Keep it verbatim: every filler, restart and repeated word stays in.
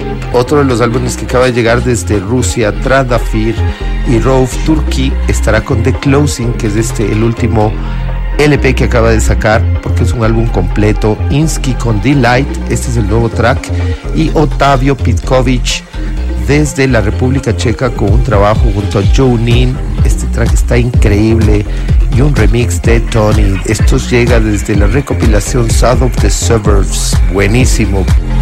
Otro de los álbumes que acaba de llegar desde Rusia, Trandafir y Rauf Turki, estará con The Closing, que es este el último L P que acaba de sacar, porque es un álbum completo. Insky con Delight, este es el nuevo track, y Otavio Pitkovic desde la República Checa con un trabajo junto a Joe Nin. Este track está increíble, y un remix de Tony. Esto llega desde la recopilación South of the Suburbs, buenísimo.